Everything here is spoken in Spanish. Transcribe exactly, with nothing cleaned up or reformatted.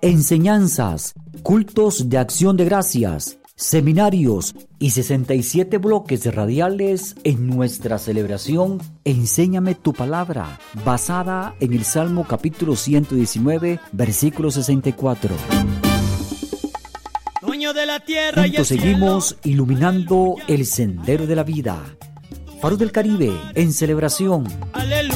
enseñanzas, cultos de acción de gracias, seminarios y sesenta y siete bloques radiales en nuestra celebración Enséñame tu palabra, basada en el Salmo capítulo ciento diecinueve, versículo sesenta y cuatro. De la tierra Juntos y el seguimos cielo. iluminando el sendero de la vida. Faro del Caribe en celebración. Aleluya.